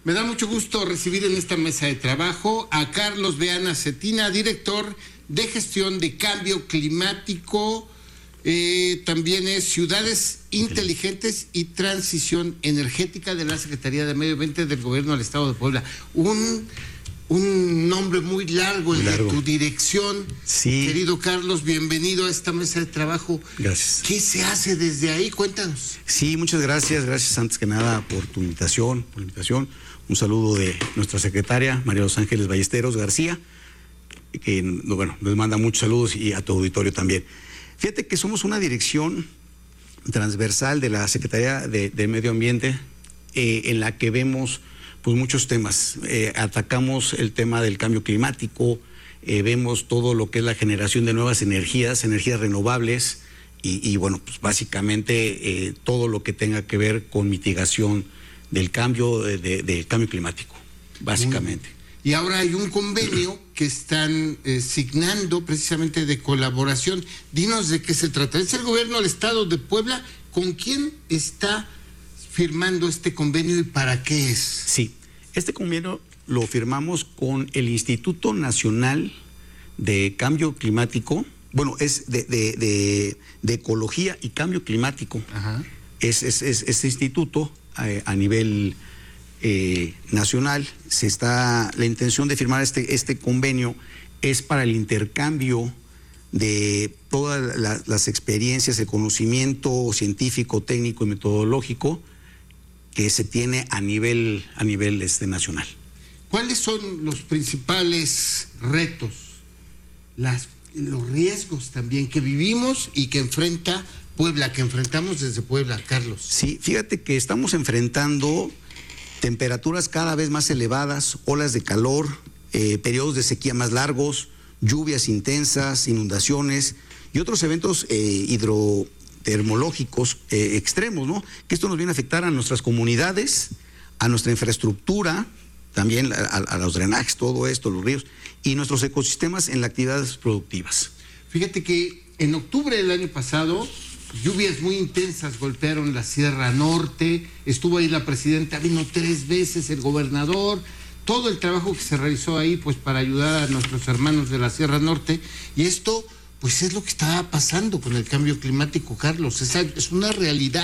Me da mucho gusto recibir en esta mesa de trabajo a Carlos Beana Cetina, director de gestión de cambio climático, también es Ciudades Inteligentes y Transición Energética de la Secretaría de Medio Ambiente del Gobierno del Estado de Puebla. Un nombre muy largo, el de tu dirección. Sí. Querido Carlos, bienvenido a esta mesa de trabajo. Gracias. ¿Qué se hace desde ahí? Cuéntanos. Sí, muchas gracias. Gracias antes que nada por tu invitación, Un saludo de nuestra secretaria, María Los Ángeles Ballesteros García, que bueno, nos manda muchos saludos, y a tu auditorio también. Fíjate que somos una dirección transversal de la Secretaría de Medio Ambiente, en la que vemos pues muchos temas. Atacamos el tema del cambio climático, vemos todo lo que es la generación de nuevas energías renovables, y bueno, pues básicamente todo lo que tenga que ver con mitigación del cambio climático, básicamente. Y ahora hay un convenio que están signando precisamente de colaboración. Dinos de qué se trata. ¿Es el gobierno del Estado de Puebla? ¿Con quién está firmando este convenio y para qué es? Sí, este convenio lo firmamos con el Instituto Nacional de Cambio Climático. Bueno, es de Ecología y Cambio Climático. Ajá. Es este instituto a nivel nacional. La intención de firmar este convenio es para el intercambio de todas las experiencias, el conocimiento científico, técnico y metodológico que se tiene a nivel nacional. ¿Cuáles son los principales retos, los riesgos también que vivimos y que enfrenta Puebla, que enfrentamos desde Puebla, Carlos? Sí, fíjate que estamos enfrentando temperaturas cada vez más elevadas, olas de calor, periodos de sequía más largos, lluvias intensas, inundaciones y otros eventos hidrotermológicos extremos, ¿no? Que esto nos viene a afectar a nuestras comunidades, a nuestra infraestructura, también a los drenajes, todo esto, los ríos, y nuestros ecosistemas en las actividades productivas. Fíjate que en octubre del año pasado, lluvias muy intensas golpearon la Sierra Norte, estuvo ahí la presidenta, vino 3 veces el gobernador, todo el trabajo que se realizó ahí pues para ayudar a nuestros hermanos de la Sierra Norte, y esto pues es lo que está pasando con el cambio climático, Carlos, es una realidad.